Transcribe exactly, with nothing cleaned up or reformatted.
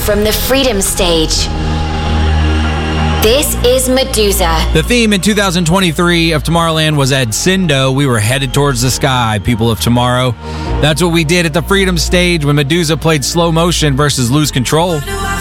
from the Freedom Stage. This is Medusa. The theme in two thousand twenty-three of Tomorrowland was Ascendo. We were headed towards the sky, people of tomorrow. That's what we did at the Freedom Stage when Medusa played Slow Motion versus Lose Control.